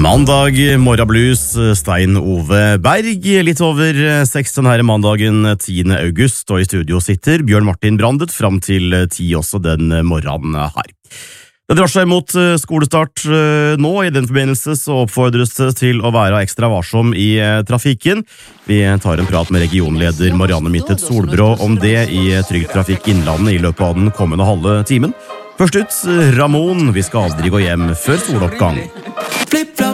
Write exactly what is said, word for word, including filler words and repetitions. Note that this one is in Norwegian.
Mandag, morgenblues, Stein Ove Berg, litt over seks denne mandagen tiende august, og i studio sitter Bjørn Martin Brandet frem til ti også den morgenen her. Det drar seg mot skolestart nå. I den forbindelse så oppfordres det til å være ekstra varsom i trafikken. Vi tar en prat med regionleder Marianne Mittet Solbrå om det i Trygg Trafikk Innlandet i løpet av den kommende halve timen. Først ut, Ramón, vi skal aldri gå hjem før soloppgang. Flip